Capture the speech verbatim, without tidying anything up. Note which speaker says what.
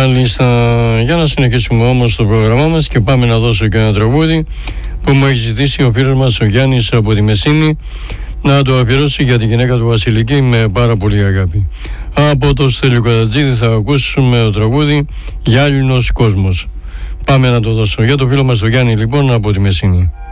Speaker 1: Μάλιστα, για να συνεχίσουμε όμως το πρόγραμμά μας και πάμε να δώσω και ένα τραγούδι που μου έχει ζητήσει ο φίλος μας ο Γιάννης από τη Μεσίνη να το αφιερώσει για την γυναίκα του Βασιλική με πάρα πολύ αγάπη. Από το Στέλιο Κατατζίδη θα ακούσουμε το τραγούδι «Γυάλινος κόσμος». Πάμε να το δώσω για το φίλο μας ο Γιάννη λοιπόν από τη Μεσίνη.